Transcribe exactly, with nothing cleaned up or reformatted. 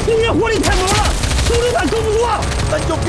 对面火力太猛了，手榴弹够不够啊？ 那你就别